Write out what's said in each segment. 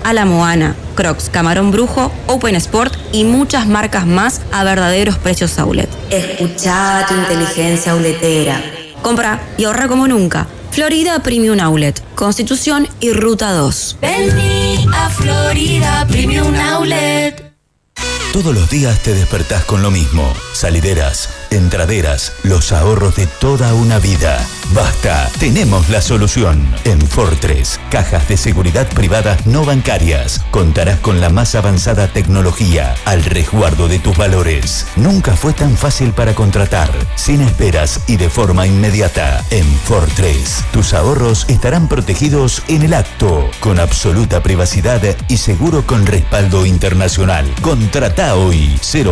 A la Moana, Crocs, Camarón Brujo, Open Sport y muchas marcas más a verdaderos precios outlet. Escuchá tu inteligencia outletera. Compra y ahorra como nunca. Florida Premium Outlet, Constitución y Ruta 2. Vení a Florida Premium Outlet. Todos los días te despertás con lo mismo. Salideras, entraderas, los ahorros de toda una vida. Basta, tenemos la solución. En Fortress, cajas de seguridad privadas no bancarias. Contarás con la más avanzada tecnología al resguardo de tus valores. Nunca fue tan fácil para contratar, sin esperas y de forma inmediata. En Fortress, tus ahorros estarán protegidos en el acto, con absoluta privacidad y seguro con respaldo internacional. Contrata hoy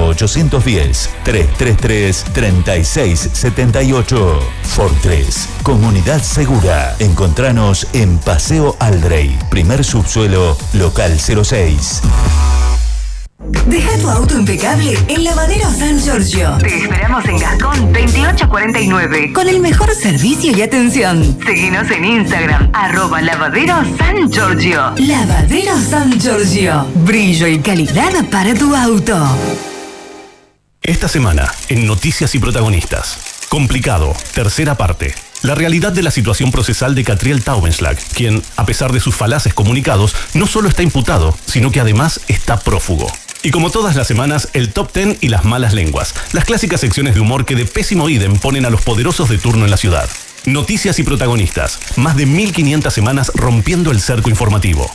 0810-333-3678. Fortress, comunidad segura. Encontranos en Paseo Aldrey, primer subsuelo, local 06. Deja tu auto impecable en Lavadero San Giorgio. Te esperamos en Gascón 2849 con el mejor servicio y atención. Seguinos en Instagram @Lavadero San Giorgio. Lavadero San Giorgio. Brillo y calidad para tu auto. Esta semana, en Noticias y Protagonistas. Complicado, tercera parte. La realidad de la situación procesal de Catriel Taubenschlag, quien, a pesar de sus falaces comunicados, no solo está imputado, sino que además está prófugo. Y como todas las semanas, el Top 10 y las malas lenguas. Las clásicas secciones de humor que de pésimo idem ponen a los poderosos de turno en la ciudad. Noticias y Protagonistas. Más de 1500 semanas rompiendo el cerco informativo.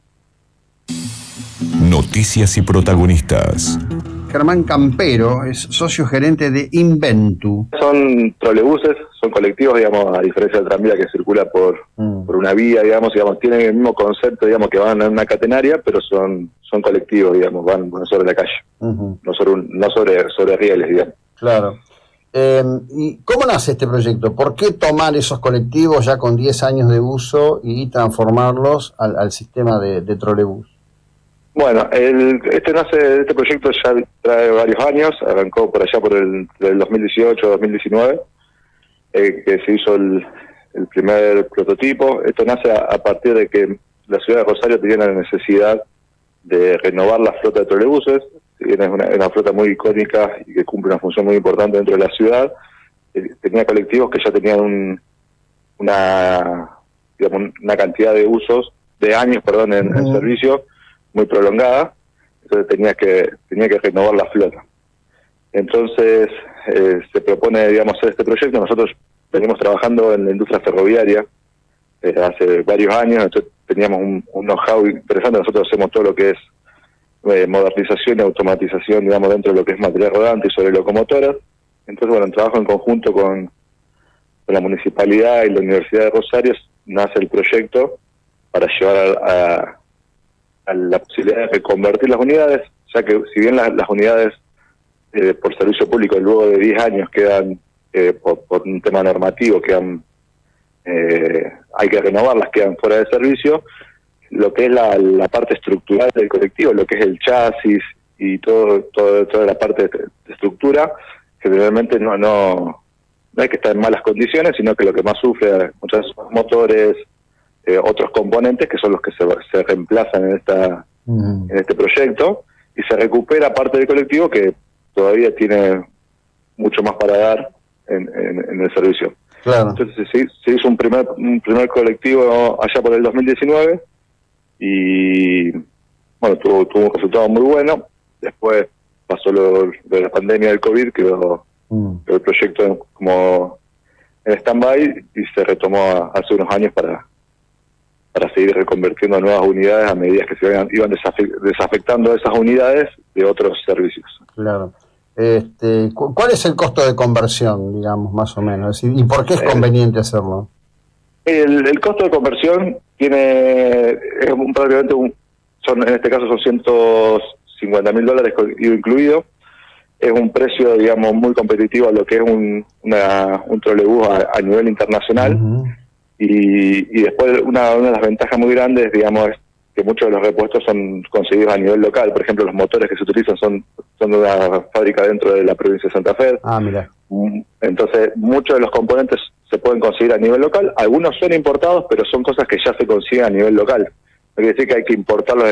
Noticias y Protagonistas. Germán Campero es socio gerente de Inventu. Son trolebuses, son colectivos, digamos, a diferencia del tranvía que circula por una vía, digamos, tienen el mismo concepto, digamos, que van en una catenaria, pero son colectivos, digamos, van sobre la calle, no sobre rieles, digamos. Claro. ¿Y cómo nace este proyecto? ¿Por qué tomar esos colectivos ya con 10 años de uso y transformarlos al sistema de trolebús? Bueno, este proyecto ya trae varios años, arrancó por allá por el 2018-2019, que se hizo el primer prototipo. Esto nace a partir de que la ciudad de Rosario tenía la necesidad de renovar la flota de trolebuses. Si bien es una flota muy icónica y que cumple una función muy importante dentro de la ciudad, tenía colectivos que ya tenían una cantidad de usos, de años, en servicio, muy prolongada, entonces tenía que renovar la flota. Entonces se propone, digamos, hacer este proyecto. Nosotros venimos trabajando en la industria ferroviaria hace varios años, entonces teníamos un know-how interesante. Nosotros hacemos todo lo que es modernización y automatización, digamos, dentro de lo que es material rodante y sobre locomotoras. Entonces, bueno, en trabajo en conjunto con la Municipalidad y la Universidad de Rosario nace el proyecto para llevar a la posibilidad de reconvertir las unidades, ya que si bien las unidades por servicio público luego de 10 años quedan, por un tema normativo, hay que renovarlas, quedan fuera de servicio, lo que es la parte estructural del colectivo, lo que es el chasis y toda la parte de estructura, generalmente no hay que estar en malas condiciones, sino que lo que más sufre muchas veces son motores, otros componentes que son los que se reemplazan en este proyecto, y se recupera parte del colectivo que todavía tiene mucho más para dar en el servicio. Claro. Entonces se hizo un primer colectivo allá por el 2019 y bueno, tuvo un resultado muy bueno. Después pasó lo de la pandemia del COVID, quedó el proyecto como en stand-by y se retomó hace unos años para seguir reconvirtiendo nuevas unidades a medida que se iban desafectando esas unidades de otros servicios. Claro. ¿Cuál es el costo de conversión, digamos, más o menos? Es decir, ¿y por qué es conveniente hacerlo? El costo de conversión en este caso son $150.000 incluido. Es un precio, digamos, muy competitivo a lo que es un trolebús a nivel internacional. Y después una de las ventajas muy grandes, digamos, es que muchos de los repuestos son conseguidos a nivel local. Por ejemplo, los motores que se utilizan son de una fábrica dentro de la provincia de Santa Fe. Mira. Entonces, muchos de los componentes se pueden conseguir a nivel local. Algunos son importados, pero son cosas que ya se consiguen a nivel local. No quiere decir que hay que importarlos